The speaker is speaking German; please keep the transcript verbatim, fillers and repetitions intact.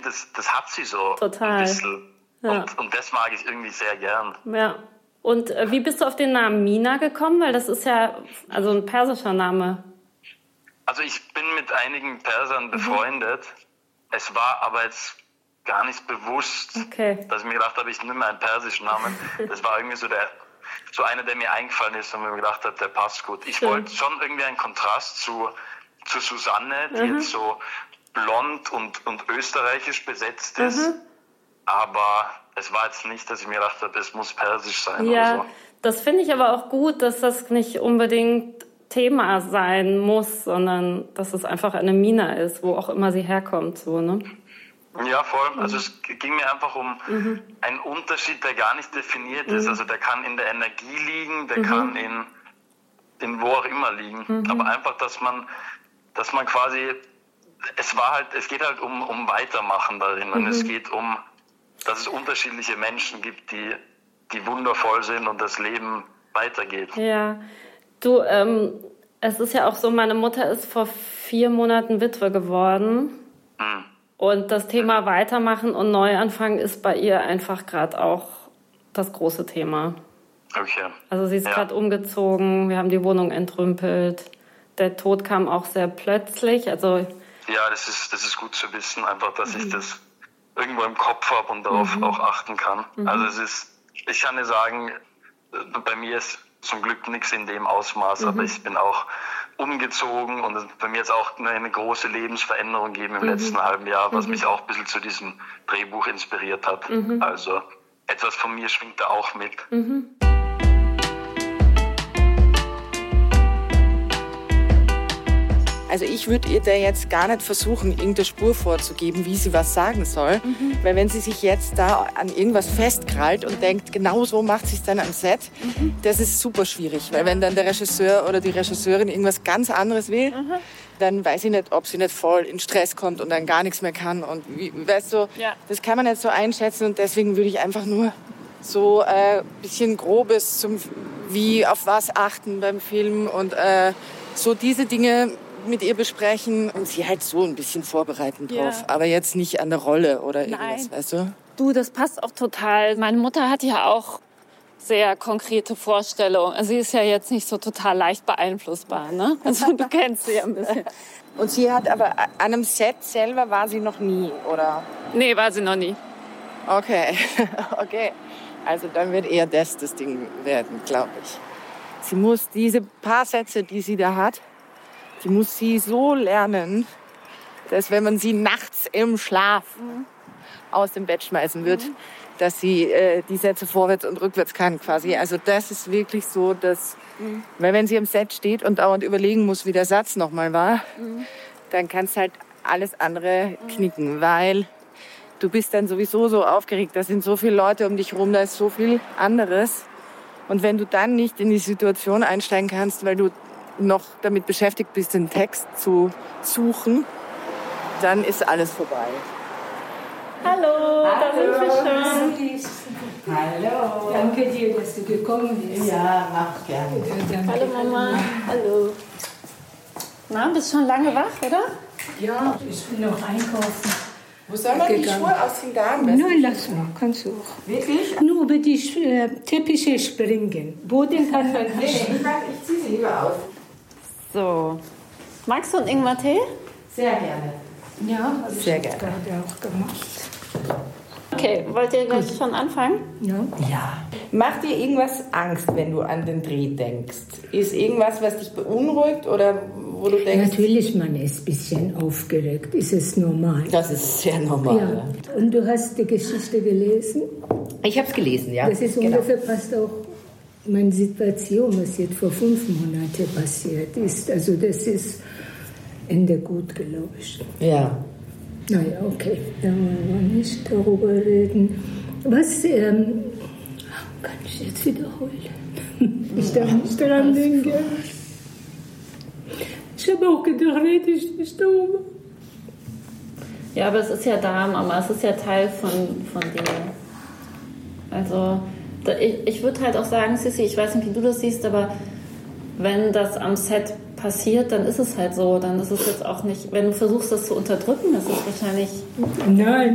das, das hat sie so Total. ein bisschen. Ja. Und, und das mag ich irgendwie sehr gern. Ja. Und äh, wie bist du auf den Namen Mina gekommen? Weil das ist ja also ein persischer Name. Also ich bin mit einigen Persern befreundet. Mhm. Es war aber jetzt gar nicht bewusst, okay. dass ich mir gedacht habe, ich nehme einen persischen Namen. Das war irgendwie so der so einer, der mir eingefallen ist und mir gedacht habe, der passt gut. Ich Schön. wollte schon irgendwie einen Kontrast zu, zu Susanne, die mhm. jetzt so blond und, und österreichisch besetzt ist. Mhm. Aber es war jetzt nicht, dass ich mir gedacht habe, es muss persisch sein ja, oder so. Das finde ich aber auch gut, dass das nicht unbedingt Thema sein muss, sondern dass es einfach eine Mina ist, wo auch immer sie herkommt. So, ne? Ja, voll. Also es ging mir einfach um mhm. einen Unterschied, der gar nicht definiert mhm. ist. Also der kann in der Energie liegen, der mhm. kann in, in wo auch immer liegen. Mhm. Aber einfach, dass man, dass man quasi, es war halt, es geht halt um, um Weitermachen darin. Und mhm. es geht um, dass es unterschiedliche Menschen gibt, die, die wundervoll sind und das Leben weitergeht. Ja, du, ähm, es ist ja auch so, meine Mutter ist vor vier Monaten Witwe geworden. Mhm. Und das Thema Weitermachen und Neuanfang ist bei ihr einfach gerade auch das große Thema. Okay. Also sie ist ja. gerade umgezogen, wir haben die Wohnung entrümpelt. Der Tod kam auch sehr plötzlich. Also ja, das ist, das ist gut zu wissen, einfach, dass mhm. ich das irgendwo im Kopf habe und darauf mhm. auch achten kann. Mhm. Also es ist, ich kann dir sagen, bei mir ist zum Glück nichts in dem Ausmaß, mhm. aber ich bin auch umgezogen und es bei mir jetzt auch eine, eine große Lebensveränderung gegeben im mhm. letzten halben Jahr, was mhm. mich auch ein bisschen zu diesem Drehbuch inspiriert hat. Mhm. Also etwas von mir schwingt da auch mit. Mhm. Also ich würde ihr da jetzt gar nicht versuchen, irgendeine Spur vorzugeben, wie sie was sagen soll. Mhm. Weil wenn sie sich jetzt da an irgendwas festkrallt und denkt, genau so macht sie es dann am Set, mhm. das ist super schwierig. Weil wenn dann der Regisseur oder die Regisseurin irgendwas ganz anderes will, mhm. dann weiß ich nicht, ob sie nicht voll in Stress kommt und dann gar nichts mehr kann. Und wie, weißt du, ja. das kann man nicht so einschätzen. Und deswegen würde ich einfach nur so ein äh, bisschen Grobes zum wie auf was achten beim Film und äh, so diese Dinge mit ihr besprechen und sie halt so ein bisschen vorbereiten drauf. Ja. Aber jetzt nicht an der Rolle oder irgendwas, Nein. weißt du? Du, das passt auch total. Meine Mutter hat ja auch sehr konkrete Vorstellungen. Also sie ist ja jetzt nicht so total leicht beeinflussbar, ne? Also du kennst sie ja ein bisschen. Und sie hat aber an einem Set selber war sie noch nie, oder? Nee, war sie noch nie. Okay, okay. Also dann wird eher das das Ding werden, glaube ich. Sie muss diese paar Sätze, die sie da hat, die muss sie so lernen, dass wenn man sie nachts im Schlaf mhm. aus dem Bett schmeißen wird, mhm. dass sie äh, die Sätze vorwärts und rückwärts kann quasi. Also das ist wirklich so, dass, mhm. weil wenn sie am Set steht und dauernd überlegen muss, wie der Satz nochmal war, mhm. dann kannst halt alles andere knicken, weil du bist dann sowieso so aufgeregt, da sind so viele Leute um dich rum, da ist so viel anderes. Und wenn du dann nicht in die Situation einsteigen kannst, weil du noch damit beschäftigt bist, den Text zu suchen, dann ist alles vorbei. Hallo, Hallo. Da sind wir schon. Hallo. Danke dir, dass du gekommen bist. Ja, mach gerne. Ja, hallo Mama. Hallo. Na, bist schon lange wach, oder? Ja, ich bin noch einkaufen. Wo soll man die Schuhe ausziehen? Da? Nein, lass mal, kannst du auch. Wirklich? Nur über die äh, Teppiche springen. Boden kann man nicht. Nee, ich, ich ziehe sie lieber aus. So. Magst du einen Ingwertee? Sehr gerne. Ja, habe ich Sehr gerne. gerade auch gemacht. Okay, wollt ihr gleich schon anfangen? Ja. Ja. Macht dir irgendwas Angst, wenn du an den Dreh denkst? Ist irgendwas, was dich beunruhigt oder wo du denkst? Natürlich, man ist ein bisschen aufgeregt. Ist es normal? Das ist sehr normal. Ja. Und du hast die Geschichte gelesen? Ich habe es gelesen, ja. Das ist genau. ungefähr passt auch meine Situation, was jetzt vor fünf Monaten passiert ist. Also das ist Ende gut, glaube ich. Ja. Naja, okay, da wollen wir nicht darüber reden. Was ähm, kann ich jetzt wiederholen? Ich darf nicht daran denken. Ich habe auch gedacht, rede ich nicht darüber. Ja, aber es ist ja da, Mama, es ist ja Teil von, von dir. Also, da, ich, ich würde halt auch sagen, Sissi, ich weiß nicht, wie du das siehst, aber wenn das am Set passiert, dann ist es halt so. Dann ist es jetzt auch nicht, wenn du versuchst, das zu unterdrücken, ist es wahrscheinlich... Nein,